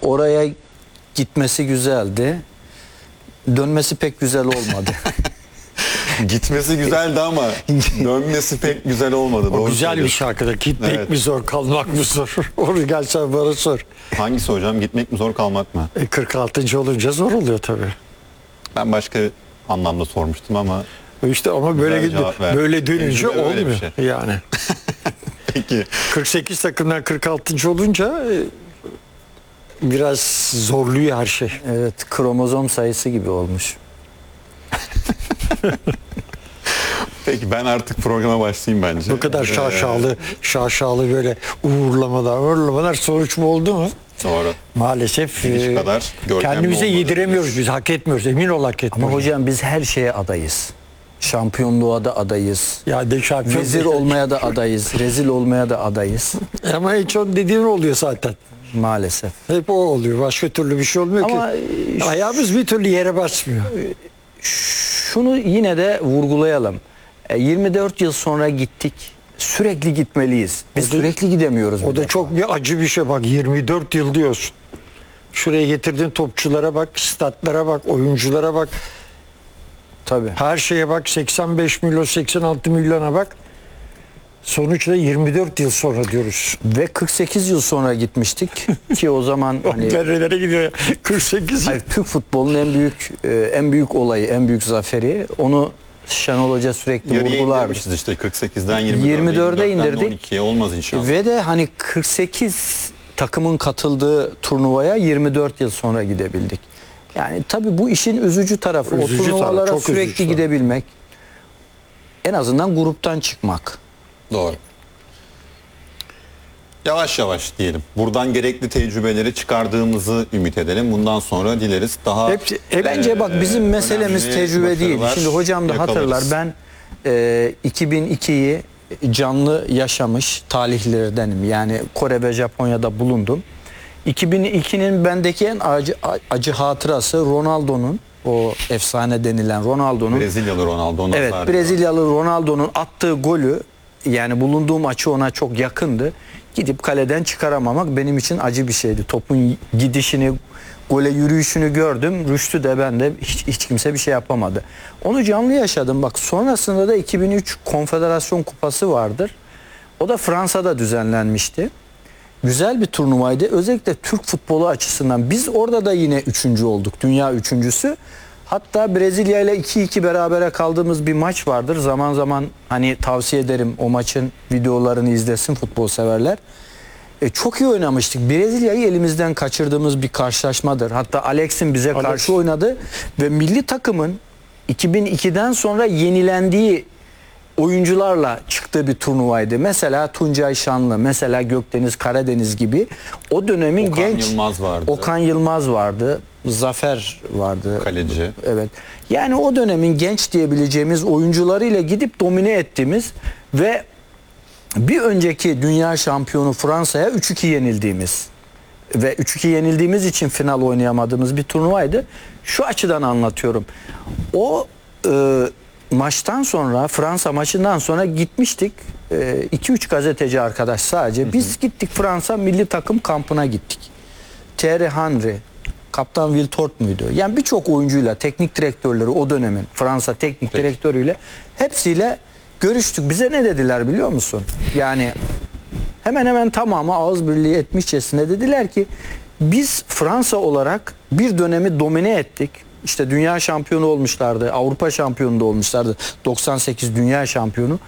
oraya gitmesi güzeldi. Dönmesi pek güzel olmadı. Gitmesi güzeldi ama dönmesi pek güzel olmadı. O Doğru güzel bir söylüyorsun. şarkıda. Gitmek Evet. mi zor, kalmak mı zor? Onu gelsen bana sor. Hangisi hocam? Gitmek mi zor, kalmak mı? 46. olunca zor oluyor tabii. Ben başka anlamda sormuştum ama İşte ama böyle Güzel cevap verdin. böyle dönünce Tecrübe öyle bir olmuyor şey. yani. peki 48 takımdan 46. olunca biraz zorluyor her şey. Evet, kromozom sayısı gibi olmuş. peki ben artık programa başlayayım bence. Bu kadar şaşalı böyle uğurlamalar sonuç mu oldu mu? Doğru. Maalesef Gidiş kadar görkemli kendimize olmadı. yediremiyoruz biz, hak etmiyoruz, emin ol hak Ama etmiyoruz. hocam biz her şeye adayız. Şampiyonluğa da adayız. Ya de şampiyon Vezir olmaya da adayız. Rezil olmaya da adayız. ama hiç o dediğin oluyor zaten. Maalesef. Hep o oluyor. Başka türlü bir şey olmuyor Ama ki. Ayağımız bir türlü yere basmıyor. şunu yine de vurgulayalım. 24 yıl sonra gittik. Sürekli gitmeliyiz. Biz O da- sürekli gidemiyoruz. O da çok bir acı bir şey. Bak 24 yıl diyorsun. Şuraya getirdin, topçulara bak, statlara bak, oyunculara bak. Tabii. Her şeye bak, 85 milyon, 86 milyona bak. Sonuçta 24 yıl sonra diyoruz. Ve 48 yıl sonra gitmiştik ki o zaman hani Nerelere gidiyor ya? 48 yıl. hayır, Türk futbolunun en büyük olayı, en büyük zaferi, onu Şenol Hoca sürekli Yarıya vurgulardı. indirmişiz işte 48'den 24'e 24'e indirdik. 12'ye olmaz inşallah. Ve de hani 48 takımın katıldığı turnuvaya 24 yıl sonra gidebildik. Yani tabii bu işin üzücü tarafı. Üzücü o turnuvalara tarafı, çok sürekli üzücü tarafı. gidebilmek. En azından gruptan çıkmak. Doğru. Yavaş yavaş diyelim. Buradan gerekli tecrübeleri çıkardığımızı ümit edelim. Bundan sonra dileriz daha Bence bak bizim meselemiz önemli tecrübe değil. başarılar Şimdi hocam da hatırlar, yakalarız. ben 2002'yi canlı yaşamış talihlerdenim. Yani Kore ve Japonya'da bulundum. 2002'nin bendeki en acı hatırası Ronaldo'nun, o efsane denilen Ronaldo'nun, Brezilyalı Ronaldo. evet, Brezilyalı Ronaldo'nun attığı golü, yani bulunduğum açı ona çok yakındı. Gidip kaleden çıkaramamak benim için acı bir şeydi. Topun gidişini, gole yürüyüşünü gördüm. Rüştü de ben de hiç kimse bir şey yapamadı. Onu canlı yaşadım. Bak sonrasında da 2003 Konfederasyon Kupası vardır. O da Fransa'da düzenlenmişti. Güzel bir turnuvaydı. Özellikle Türk futbolu açısından. Biz orada da yine üçüncü olduk. Dünya üçüncüsü. Hatta Brezilya ile 2-2 berabere kaldığımız bir maç vardır. Zaman zaman hani tavsiye ederim, o maçın videolarını izlesin futbol severler. Çok iyi oynamıştık. Brezilya'yı elimizden kaçırdığımız bir karşılaşmadır. Hatta Alex'in bize karşı oynadı ve milli takımın 2002'den sonra yenilendiği oyuncularla çıktığı bir turnuvaydı. Mesela Tuncay Şanlı, mesela Gökdeniz Karadeniz gibi o dönemin Okan genç Yılmaz vardı. Okan Yılmaz vardı. Zafer vardı. Kaleci. Evet. Yani o dönemin genç diyebileceğimiz oyuncularıyla gidip domine ettiğimiz ve bir önceki dünya şampiyonu Fransa'ya 3-2 yenildiğimiz ve 3-2 yenildiğimiz için final oynayamadığımız bir turnuvaydı. Şu açıdan anlatıyorum. O maçtan sonra, Fransa maçından sonra gitmiştik. 2-3 gazeteci arkadaş sadece. Biz gittik, Fransa milli takım kampına gittik. Thierry Henry, Kaptan Wiltord muydu? Yani birçok oyuncuyla, teknik direktörleri, o dönemin Fransa teknik direktörüyle hepsiyle görüştük. Bize ne dediler biliyor musun? Yani hemen hemen tamamı ağız birliği etmişçesine dediler ki biz Fransa olarak bir dönemi domine ettik. İşte dünya şampiyonu olmuşlardı, Avrupa şampiyonu da olmuşlardı. 98 dünya şampiyonu.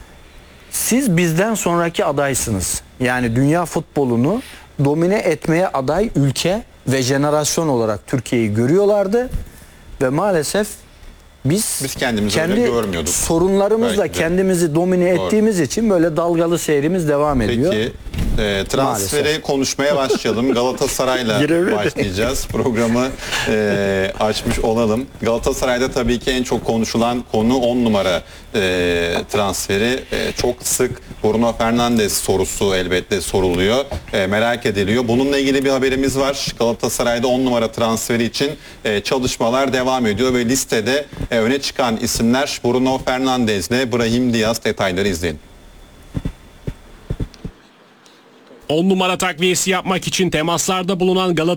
Siz bizden sonraki adaysınız. Yani dünya futbolunu domine etmeye aday ülke ve jenerasyon olarak Türkiye'yi görüyorlardı. Ve maalesef biz kendimizi öyle kendi görmüyorduk. sorunlarımızla Belki de. kendimizi domine Doğru. ettiğimiz için böyle dalgalı seyrimiz devam ediyor. Peki transferi Maalesef. konuşmaya başlayalım. Galatasaray'la Giremedi. başlayacağız. Programı açmış olalım. Galatasaray'da tabii ki en çok konuşulan konu 10 numara transferi. Çok sık Bruno Fernandes sorusu elbette soruluyor. Merak ediliyor. Bununla ilgili bir haberimiz var. Galatasaray'da 10 numara transferi için çalışmalar devam ediyor ve listede öne çıkan isimler Bruno Fernandes ile Brahim Diaz. Detayları izleyin. 10 numara takviyesi yapmak için temaslarda bulunan Galatasaray